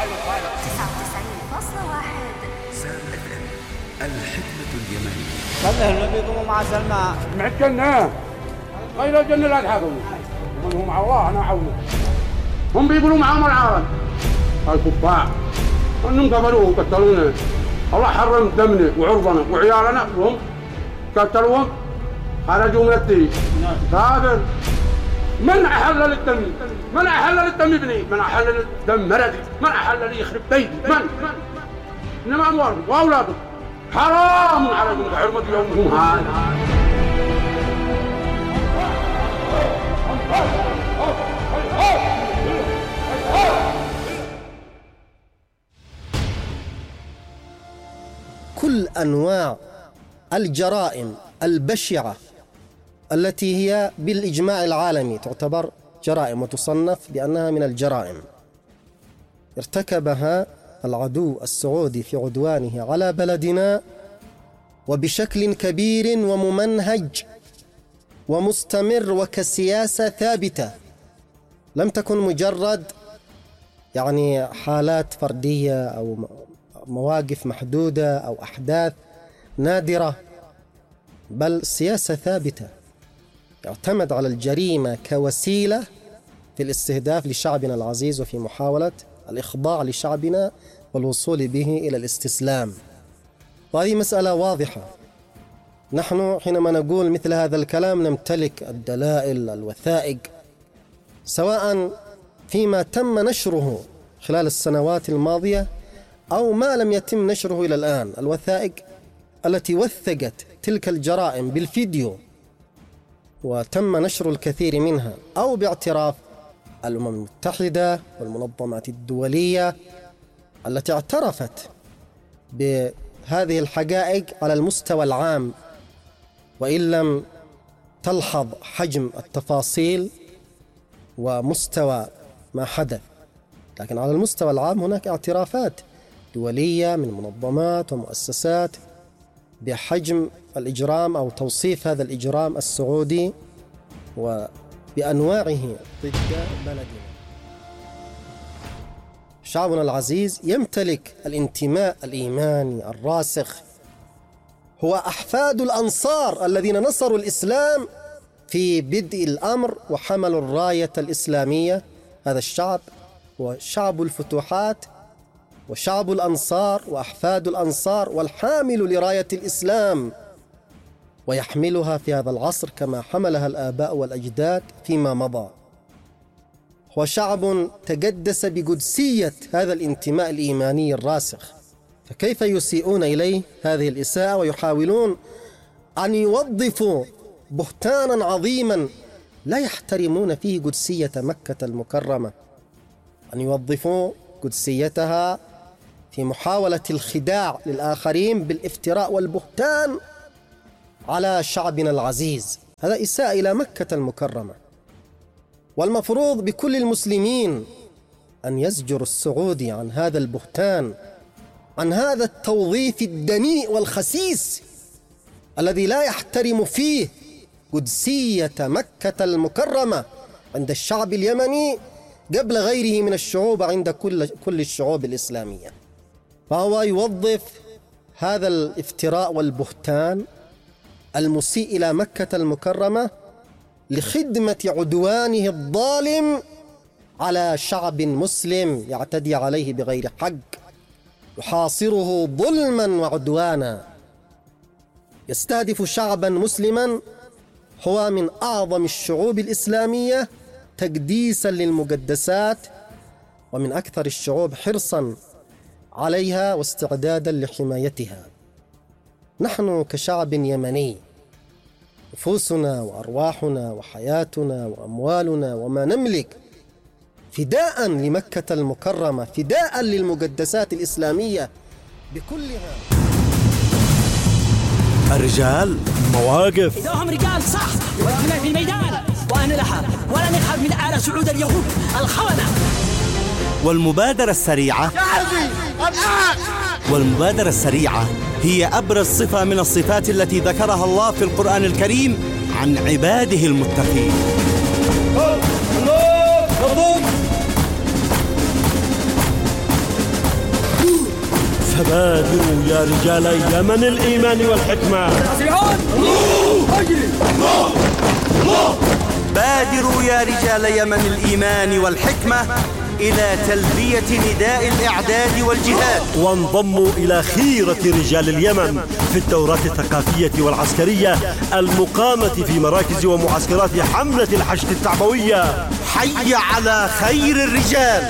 سام FM الحكمة اليمنية. خلهم بيقوموا مع سلمان مع الجنة غير الجنة لا تحاكموا من هم مع الله أنا عونه. هم بيقولوا معهم العالم الكفار أنهم كفروه وقتلونا. الله حرم دمنا وعرضنا وعيالنا وهم قتلوهم خرجوا من الدين. كافر. من أحل للدم؟ من أحل للدم ابني؟ من أحل للدم مرضي؟ من أحل لي يخرب بيتي؟ من؟ إنما أموالكم وأولادكم حرام عليكم كحرمة يومكم هذا. كل أنواع الجرائم البشعة التي هي بالإجماع العالمي تعتبر جرائم وتصنف بأنها من الجرائم ارتكبها العدو السعودي في عدوانه على بلدنا وبشكل كبير وممنهج ومستمر وكسياسة ثابتة. لم تكن مجرد حالات فردية أو مواقف محدودة أو أحداث نادرة، بل سياسة ثابتة يعتمد على الجريمة كوسيلة في الاستهداف لشعبنا العزيز وفي محاولة الإخضاع لشعبنا والوصول به إلى الاستسلام. وهذه مسألة واضحة. نحن حينما نقول مثل هذا الكلام نمتلك الدلائل الوثائق، سواء فيما تم نشره خلال السنوات الماضية أو ما لم يتم نشره إلى الآن. الوثائق التي وثقت تلك الجرائم بالفيديو وتم نشر الكثير منها، أو باعتراف الأمم المتحدة والمنظمات الدولية التي اعترفت بهذه الحقائق على المستوى العام، وإن لم تلحظ حجم التفاصيل ومستوى ما حدث، لكن على المستوى العام هناك اعترافات دولية من منظمات ومؤسسات بحجم الإجرام أو توصيف هذا الإجرام السعودي وبأنواعه ضد بلدنا. شعبنا العزيز يمتلك الانتماء الإيماني الراسخ، هو أحفاد الأنصار الذين نصروا الإسلام في بدء الأمر وحملوا الراية الإسلامية. هذا الشعب هو شعب الفتوحات وشعب الأنصار وأحفاد الأنصار والحامل لراية الإسلام، ويحملها في هذا العصر كما حملها الآباء والأجداد فيما مضى. هو شعب تقدس بقدسية هذا الانتماء الإيماني الراسخ، فكيف يسيئون إليه هذه الإساءة ويحاولون أن يوظفوا بهتانا عظيما لا يحترمون فيه قدسية مكة المكرمة، أن يوظفوا قدسيتها في محاولة الخداع للآخرين بالافتراء والبهتان على شعبنا العزيز. هذا إساءة إلى مكة المكرمة. والمفروض بكل المسلمين أن يزجر السعودي عن هذا البهتان، عن هذا التوظيف الدنيء والخسيس الذي لا يحترم فيه قدسية مكة المكرمة عند الشعب اليمني قبل غيره من الشعوب، عند كل الشعوب الإسلامية. فهو يوظف هذا الافتراء والبهتان المسيء إلى مكة المكرمة لخدمة عدوانه الظالم على شعب مسلم يعتدي عليه بغير حق، يحاصره ظلما وعدوانا، يستهدف شعبا مسلما هو من أعظم الشعوب الإسلامية تقديسا للمقدسات ومن أكثر الشعوب حرصا عليها واستعدادا لحمايتها. نحن كشعب يمني نفوسنا وأرواحنا وحياتنا وأموالنا وما نملك فداء لمكة المكرمة، فداء للمقدسات الإسلامية بكلها. الرجال مواقف، إذا هم رجال صح يوقفون في الميدان وأنا لها ولا نخاف من آل سعود اليهود الخونة. والمبادرة السريعة والمبادرة السريعة هي أبرز صفة من الصفات التي ذكرها الله في القرآن الكريم عن عباده المتقين. فبادروا يا رجال اليمن الإيمان والحكمة. بادروا يا رجال يمن الإيمان والحكمة إلى تلبية نداء الإعداد والجهاد، وانضموا إلى خيرة رجال اليمن في الدورات الثقافية والعسكرية المقامة في مراكز ومعسكرات حملة الحشد التعبوية. حي على خير الرجال.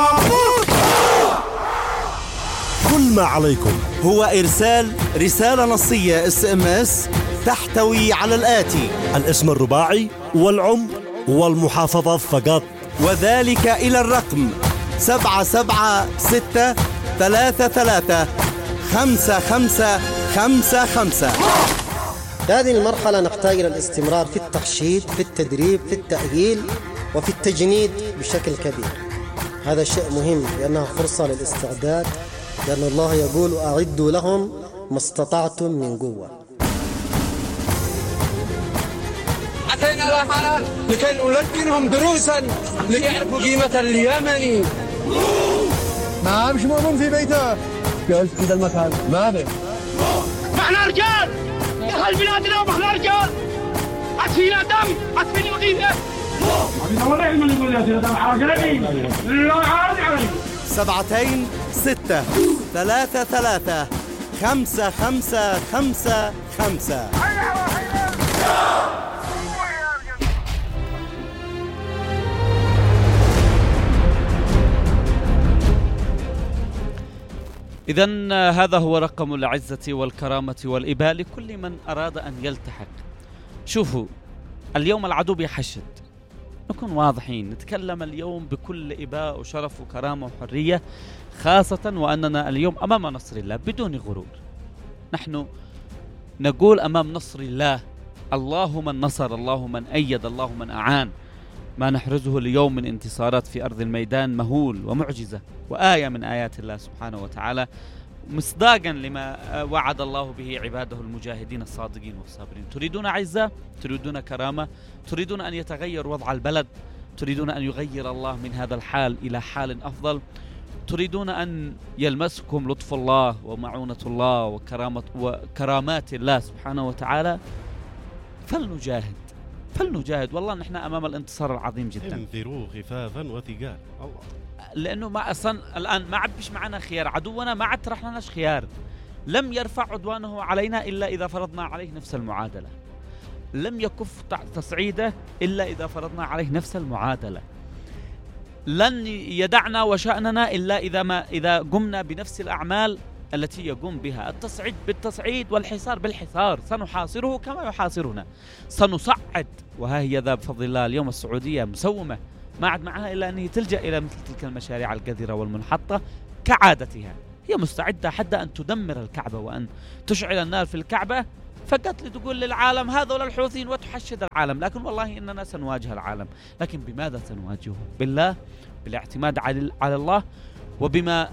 كل ما عليكم هو إرسال رسالة نصية SMS تحتوي على الآتي: الاسم الرباعي والعمر والمحافظة فقط، وذلك إلى الرقم 776335555. في هذه المرحلة نحتاج إلى الاستمرار في التحشيد، في التدريب، في التأهيل، وفي التجنيد بشكل كبير. هذا شيء مهم لأنها فرصة للاستعداد، لأن الله يقول: أعدوا لهم ما استطعتم من قوة. أتينا الآن لكي نلقنهم دروسا ليعرفوا قيمة اليمني. ما مش مؤمن في بيته، جالس عند المكان ما به. احنا رجال، دخل بلادنا واحنا رجال. أتفينا دم، أتفينا وقيمة. والله علم يقول يا سيدي دم عاقلني. لا عادي علي. 776335555. إذن هذا هو رقم العزة والكرامة والإباء لكل من أراد أن يلتحق. شوفوا، اليوم العدو بيحشد، نكون واضحين، نتكلم اليوم بكل إباء وشرف وكرامة وحرية، خاصة وأننا اليوم أمام نصر الله بدون غرور. نحن نقول أمام نصر الله، الله من نصر، الله من أيد، الله من أعان. ما نحرزه اليوم من انتصارات في أرض الميدان مهول ومعجزة وآية من آيات الله سبحانه وتعالى، مصداقا لما وعد الله به عباده المجاهدين الصادقين والصابرين. تريدون عزة، تريدون كرامة، تريدون أن يتغير وضع البلد، تريدون أن يغير الله من هذا الحال إلى حال أفضل، تريدون أن يلمسكم لطف الله ومعونة الله وكرامات الله سبحانه وتعالى، فلنجاهد. والله نحن أمام الانتصار العظيم جدا. انذروا خفافا وثقال. الله، لأنه ما أصلا الآن ما عبش معنا خيار، عدونا ما عد طرح لناش خيار. لم يرفع عدوانه علينا إلا إذا فرضنا عليه نفس المعادلة، لم يكف تصعيده إلا إذا فرضنا عليه نفس المعادلة، لن يدعنا وشأننا إلا إذا قمنا بنفس الأعمال التي يقوم بها. التصعيد بالتصعيد والحصار بالحصار، سنحاصره كما يحاصرنا، سنصعد. وها هي ذا بفضل الله اليوم السعودية مسومة، ما عاد معها إلا أن تلجأ إلى مثل تلك المشاريع القذرة والمنحطة كعادتها. هي مستعدة حتى أن تدمر الكعبة وأن تشعل النار في الكعبة فقط لتقول للعالم هذول الحوثيين وتحشد العالم. لكن والله إننا سنواجه العالم، لكن بماذا سنواجهه؟ بالله، بالاعتماد على الله، وبما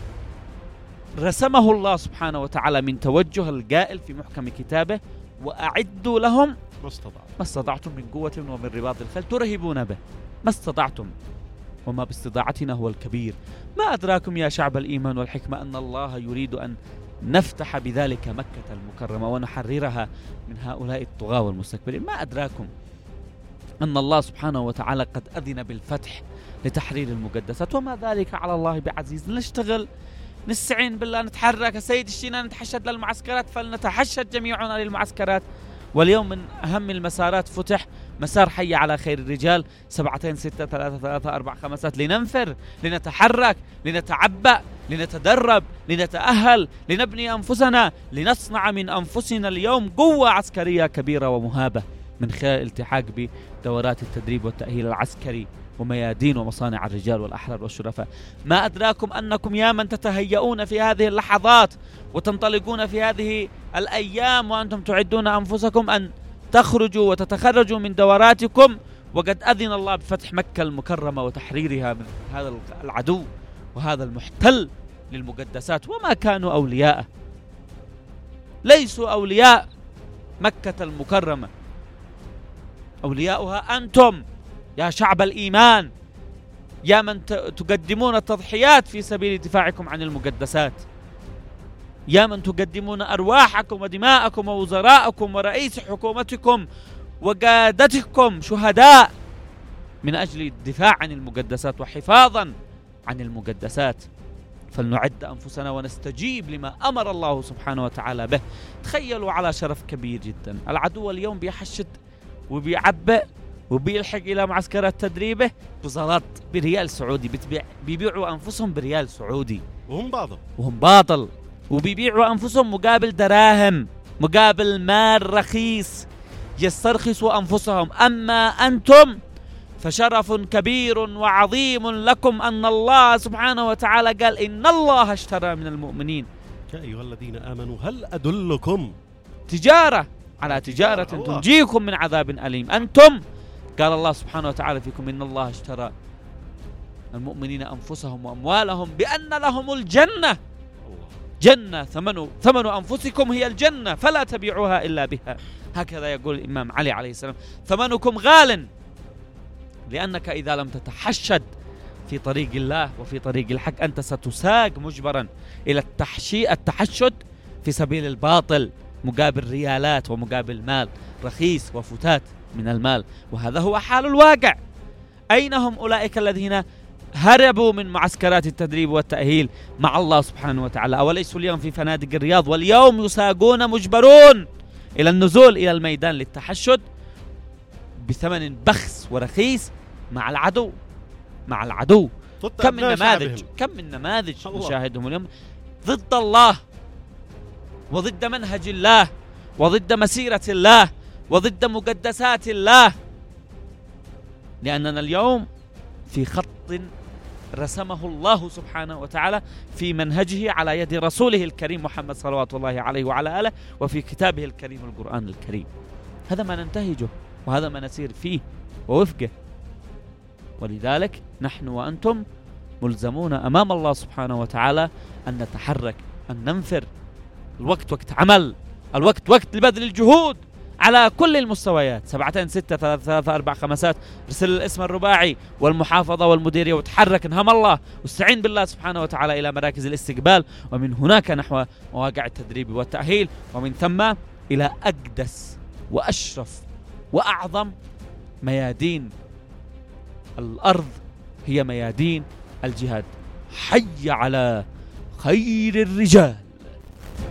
رسمه الله سبحانه وتعالى من توجه القائل في محكم كتابه: وأعدوا لهم ما استطعتم من قوة ومن رباط الخيل ترهبون به، ما استطعتم، وما باستطاعتنا هو الكبير. ما أدراكم يا شعب الإيمان والحكمة أن الله يريد أن نفتح بذلك مكة المكرمة ونحررها من هؤلاء الطغاة والمستكبرين؟ ما أدراكم أن الله سبحانه وتعالى قد أذن بالفتح لتحرير المقدسات، وما ذلك على الله بعزيز. نشتغل، نستعين بالله، نتحرك. سيد الشينا نتحشد للمعسكرات فلنتحشد جميعنا للمعسكرات. واليوم من أهم المسارات فتح مسار حي على خير الرجال 7263345 لننفر، لنتحرك، لنتعبأ، لنتدرب، لنتأهل، لنبني أنفسنا، لنصنع من أنفسنا اليوم قوة عسكرية كبيرة ومهابة من خلال الالتحاق بدورات التدريب والتأهيل العسكري وميادين ومصانع الرجال والأحرار والشرفاء. ما أدراكم أنكم يا من تتهيئون في هذه اللحظات وتنطلقون في هذه الأيام وأنتم تعدون أنفسكم أن تخرجوا وتتخرجوا من دوراتكم، وقد أذن الله بفتح مكة المكرمة وتحريرها من هذا العدو وهذا المحتل للمقدسات. وما كانوا أولياء، ليسوا أولياء مكة المكرمة، أولياؤها أنتم يا شعب الإيمان، يا من تقدمون التضحيات في سبيل دفاعكم عن المقدسات. يا من تقدمون أرواحكم ودماءكم ووزراءكم ورئيس حكومتكم وقادتكم شهداء من أجل الدفاع عن المقدسات وحفاظا عن المقدسات، فلنعد أنفسنا ونستجيب لما أمر الله سبحانه وتعالى به. تخيلوا على شرف كبير جدا، العدو اليوم بيحشد وبيعبئ وبيلحق إلى معسكرات تدريبه بزلط بريال سعودي، بيبيعوا أنفسهم بريال سعودي وهم باطل، وبيبيعوا أنفسهم مقابل دراهم، مقابل مال رخيص، يسترخصوا أنفسهم. أما أنتم فشرف كبير وعظيم لكم أن الله سبحانه وتعالى قال إن الله اشترى من المؤمنين يا أيها الذين آمنوا هل أدلكم تجارة على تجارة تنجيكم من عذاب أليم. أنتم قال الله سبحانه وتعالى فيكم إن الله اشترى المؤمنين أنفسهم وأموالهم بأن لهم الجنة، جنة ثمن أنفسكم هي الجنة فلا تبيعوها إلا بها. هكذا يقول الإمام علي عليه السلام ثمنكم غال، لأنك إذا لم تتحشد في طريق الله وفي طريق الحق أنت ستساق مجبرا إلى التحشد في سبيل الباطل مقابل ريالات ومقابل مال رخيص وفتات من المال. وهذا هو حال الواقع. أين هم أولئك الذين هربوا من معسكرات التدريب والتأهيل مع الله سبحانه وتعالى؟ أوليسوا اليوم في فنادق الرياض، واليوم يساقون مجبرون إلى النزول إلى الميدان للتحشد بثمن بخس ورخيص مع العدو. كم من نماذج نشاهدهم اليوم ضد الله وضد منهج الله وضد مسيرة الله وضد مقدسات الله، لأننا اليوم في خط رسمه الله سبحانه وتعالى في منهجه على يد رسوله الكريم محمد صلوات الله عليه وعلى آله وفي كتابه الكريم القرآن الكريم. هذا ما ننتهجه وهذا ما نسير فيه ووفقه. ولذلك نحن وأنتم ملزمون أمام الله سبحانه وتعالى أن نتحرك، أن ننفر. الوقت وقت عمل، الوقت وقت لبذل الجهود على كل المستويات، 7 6 3 4 5. ارسل الاسم الرباعي والمحافظة والمديرية وتحرك انهم الله واستعين بالله سبحانه وتعالى إلى مراكز الاستقبال، ومن هناك نحو مواقع التدريب والتأهيل، ومن ثم إلى أقدس وأشرف وأعظم ميادين الأرض هي ميادين الجهاد. حي على خير الرجال.